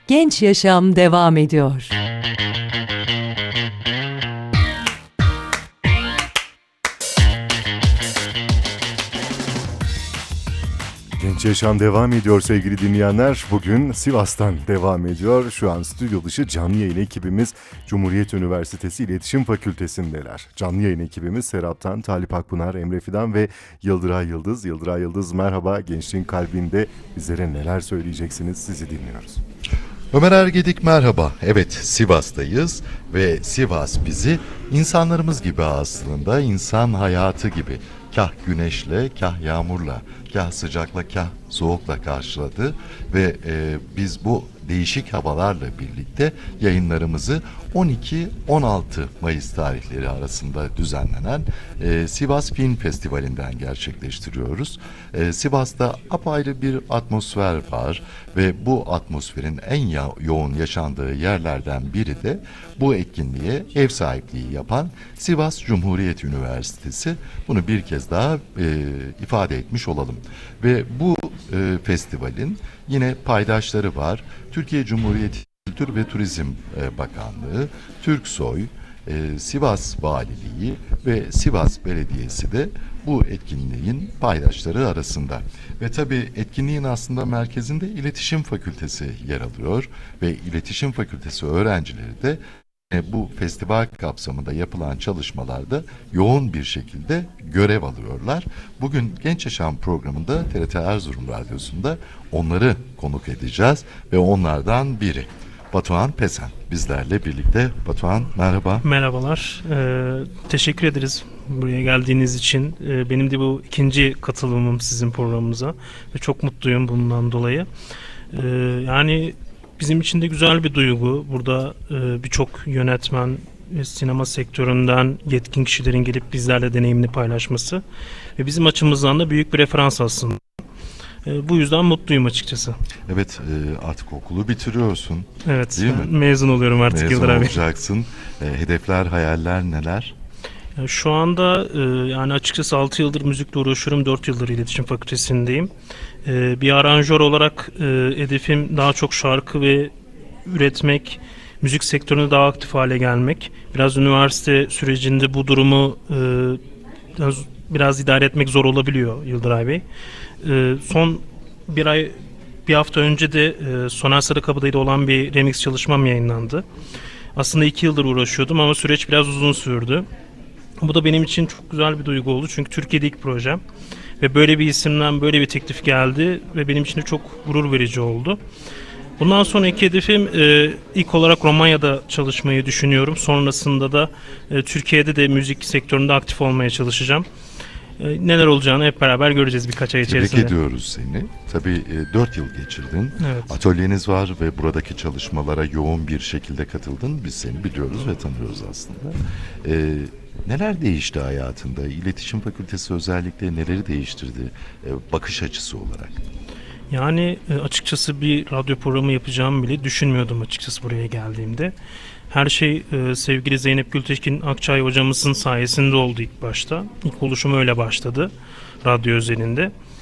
Genç Yaşam devam ediyor. Genç Yaşam devam ediyor sevgili dinleyenler. Bugün Sivas'tan devam ediyor. Şu an stüdyo dışı canlı yayın ekibimiz Cumhuriyet Üniversitesi İletişim Fakültesindeler. Canlı yayın ekibimiz Serap'tan, Talip Akpınar, Emre Fidan ve Yıldıray Yıldız. Yıldıray Yıldız merhaba, Gençliğin Kalbinde bizlere neler söyleyeceksiniz, sizi dinliyoruz. Ömer Ergedik merhaba. Evet, Sivas'tayız ve Sivas bizi insanlarımız gibi, aslında insan hayatı gibi, kah güneşle, kah yağmurla, kah sıcakla, kah soğukla karşıladı ve biz bu değişik havalarla birlikte yayınlarımızı 12-16 Mayıs tarihleri arasında düzenlenen Sivas Film Festivali'nden gerçekleştiriyoruz. Sivas'ta apayrı bir atmosfer var ve bu atmosferin en yoğun yaşandığı yerlerden biri de bu etkinliğe ev sahipliği yapan Sivas Cumhuriyet Üniversitesi. Bunu bir kez daha ifade etmiş olalım. Ve bu festivalin yine paydaşları var. Türkiye Cumhuriyeti Kültür ve Turizm Bakanlığı, Türksoy, Sivas Valiliği ve Sivas Belediyesi de bu etkinliğin paydaşları arasında. Ve tabii etkinliğin aslında merkezinde İletişim Fakültesi yer alıyor ve İletişim Fakültesi öğrencileri de bu festival kapsamında yapılan çalışmalarda yoğun bir şekilde görev alıyorlar. Bugün Genç Yaşam programında TRT Erzurum Radyosu'nda onları konuk edeceğiz ve onlardan biri Batuhan Pesen bizlerle birlikte. Batuhan merhaba. Merhabalar. Teşekkür ederiz buraya geldiğiniz için. Benim de bu ikinci katılımım sizin programımıza ve çok mutluyum bundan dolayı. Yani bizim için de güzel bir duygu. Burada birçok yönetmen, sinema sektöründen yetkin kişilerin gelip bizlerle deneyimini paylaşması ve bizim açımızdan da büyük bir referans aslında. Bu yüzden mutluyum açıkçası. Evet, artık okulu bitiriyorsun. Evet, değil mi? Mezun oluyorum artık Mezun Yıldır abi. olacaksın. Hedefler, hayaller neler? Şu anda yani açıkçası 6 yıldır müzikle uğraşıyorum. 4 yıldır iletişim fakültesindeyim. Bir aranjör olarak hedefim daha çok şarkı ve üretmek, müzik sektöründe daha aktif hale gelmek. Biraz üniversite sürecinde bu durumu biraz idare etmek zor olabiliyor Yıldıray Bey. Son bir hafta önce de Soner Sarıkabadayı'da olan bir remix çalışmam yayınlandı. Aslında 2 yıldır uğraşıyordum ama süreç biraz uzun sürdü. Bu da benim için çok güzel bir duygu oldu. Çünkü Türkiye'de ilk projem. Ve böyle bir isimden böyle bir teklif geldi. Ve benim için de çok gurur verici oldu. Bundan sonraki hedefim ilk olarak Romanya'da çalışmayı düşünüyorum. Sonrasında da Türkiye'de de müzik sektöründe aktif olmaya çalışacağım. Neler olacağını hep beraber göreceğiz birkaç ay içerisinde. Tebrik ediyoruz seni. Tabii 4 yıl geçirdin. Evet. Atölyeniz var ve buradaki çalışmalara yoğun bir şekilde katıldın. Biz seni biliyoruz ve tanıyoruz aslında. Neler değişti hayatında? İletişim Fakültesi özellikle neleri değiştirdi bakış açısı olarak? Yani açıkçası bir radyo programı yapacağımı bile düşünmüyordum açıkçası buraya geldiğimde. Her şey sevgili Zeynep Gültekin Akçay hocamızın sayesinde oldu ilk başta. İlk oluşum öyle başladı radyo özelinde.